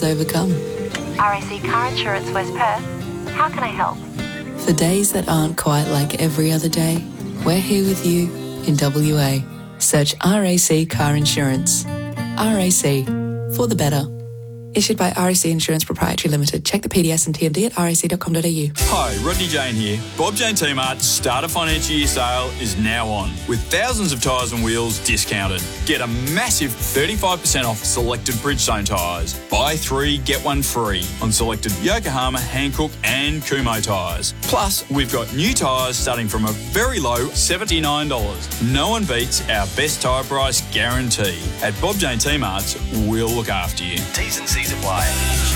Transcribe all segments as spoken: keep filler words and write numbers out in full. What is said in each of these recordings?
overcome. R A C Car Insurance West Perth. How can I help? For days that aren't quite like every other day, we're here with you in W A. Search R A C Car Insurance. R A C, for the better. Issued by R A C Insurance Proprietary Limited. Check the P D S and T M D at r a c dot com dot a u. Hi, Rodney Jane here. Bob Jane T-Mart's Starter Financial Year sale is now on, with thousands of tyres and wheels discounted. Get a massive thirty-five percent off selected Bridgestone tyres. Buy three, get one free on selected Yokohama, Hankook and Kumho tyres. Plus, we've got new tyres starting from a very low seventy-nine dollars. No one beats our best tyre price guarantee. At Bob Jane T-Mart's, we'll look after you. T's and C's apply.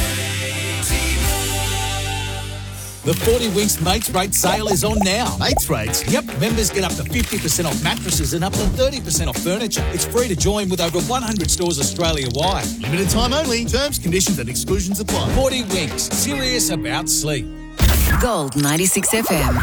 The forty Winks Mates Rate sale is on now. Mates Rates? Yep, members get up to fifty percent off mattresses and up to thirty percent off furniture. It's free to join with over one hundred stores Australia-wide. Limited time only. Terms, conditions and exclusions apply. forty Winks. Serious about sleep. Gold ninety-six F M.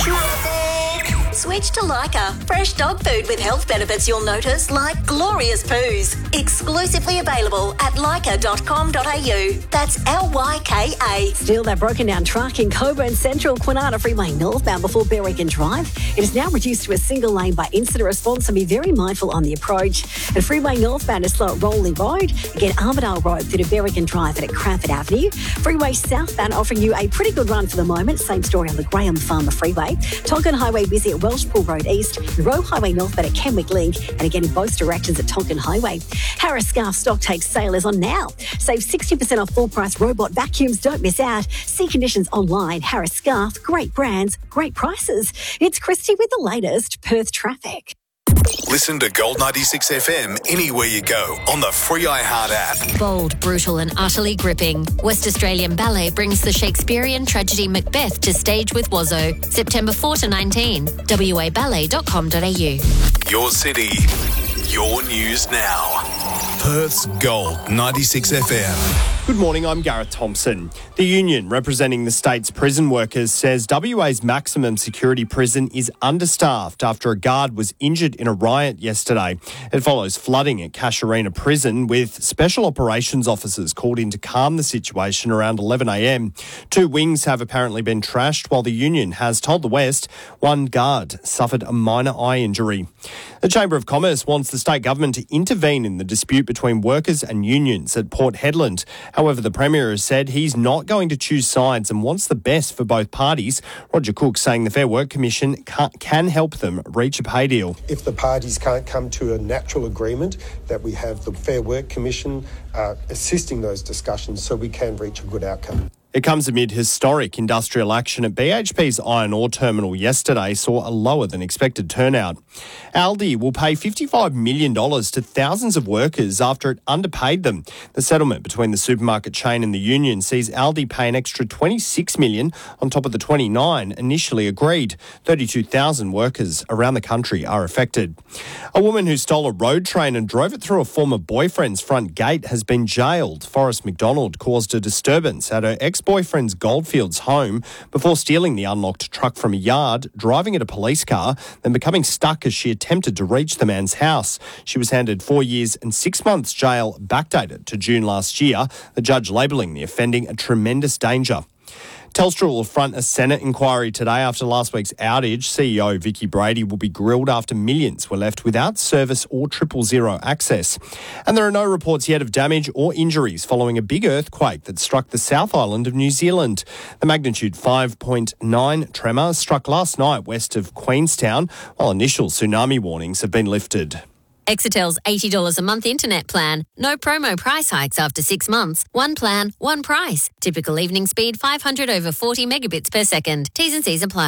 Switch to Lyca. Fresh dog food with health benefits you'll notice, like glorious poos. Exclusively available at lyca dot com dot a u. That's L Y K A. Still, that broken down truck in Coburn Central, Kwinana Freeway northbound before Berwick Drive. It is now reduced to a single lane by incident response, so be very mindful on the approach. And Freeway northbound is slow at Rowley Road. Again, Armidale Road through to Berwick Drive and at Cranford Avenue. Freeway southbound offering you a pretty good run for the moment. Same story on the Graham Farmer Freeway. Tonkin Highway busy at Welshpool Road East, and Roe Highway northbound at Kenwick Link, and again in both directions at Tonkin Highway. Harris Scarf stock take sale is on now. Save sixty percent off full price robot vacuums. Don't miss out. See conditions online. Harris Scarf, great brands, great prices. It's Christy with the latest Perth traffic. Listen to Gold ninety-six F M anywhere you go on the free iHeart app. Bold, brutal and utterly gripping. West Australian Ballet brings the Shakespearean tragedy Macbeth to stage with Wazzo. September fourth to nineteenth. w a ballet dot com dot a u. Your city, your news now. Perth's Gold ninety-six F M. Good morning, I'm Gareth Thompson. The union representing the state's prison workers says W A's maximum security prison is understaffed after a guard was injured in a riot yesterday. It follows flooding at Casuarina Prison, with special operations officers called in to calm the situation around eleven a m. Two wings have apparently been trashed, while the union has told the West one guard suffered a minor eye injury. The Chamber of Commerce wants the state government to intervene in the dispute between workers and unions at Port Hedland. However, the Premier has said he's not going to choose sides and wants the best for both parties. Roger Cook saying the Fair Work Commission can help them reach a pay deal. If the parties can't come to a natural agreement, that we have the Fair Work Commission uh, assisting those discussions so we can reach a good outcome. It comes amid historic industrial action at B H P's iron ore terminal yesterday saw a lower than expected turnout. Aldi will pay fifty-five million dollars to thousands of workers after it underpaid them. The settlement between the supermarket chain and the union sees Aldi pay an extra twenty-six million dollars on top of the twenty-nine initially agreed. thirty-two thousand workers around the country are affected. A woman who stole a road train and drove it through a former boyfriend's front gate has been jailed. Forrest McDonald caused a disturbance at her ex boyfriend's Goldfields home before stealing the unlocked truck from a yard, driving at a police car, then becoming stuck as she attempted to reach the man's house. She was handed four years and six months jail, backdated to June last year, the judge labelling the offending a tremendous danger. Telstra will front a Senate inquiry today after last week's outage. C E O Vicky Brady will be grilled after millions were left without service or triple zero access. And there are no reports yet of damage or injuries following a big earthquake that struck the South Island of New Zealand. The magnitude five point nine tremor struck last night west of Queenstown, while initial tsunami warnings have been lifted. Exetel's eighty dollars a month internet plan. No promo price hikes after six months. One plan, one price. Typical evening speed five hundred over forty megabits per second. T's and C's apply.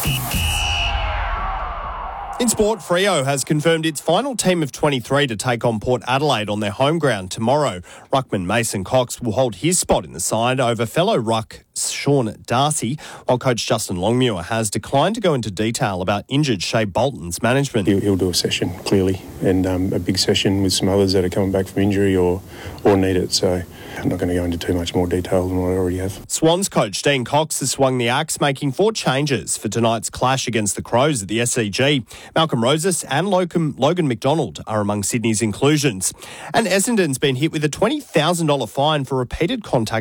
In sport, Freo has confirmed its final team of twenty-three to take on Port Adelaide on their home ground tomorrow. Ruckman Mason Cox will hold his spot in the side over fellow ruck Sean Darcy, while coach Justin Longmuir has declined to go into detail about injured Shea Bolton's management. He'll, he'll do a session, clearly, and um, a big session with some others that are coming back from injury or, or need it. So I'm not going to go into too much more detail than what I already have. Swans coach Dean Cox has swung the axe, making four changes for tonight's clash against the Crows at the S C G. Malcolm Rosas and Logan, Logan McDonald are among Sydney's inclusions. And Essendon's been hit with a twenty thousand dollars fine for repeated contact